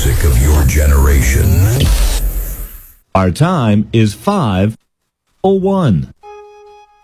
music of your generation. Our time is 5:01.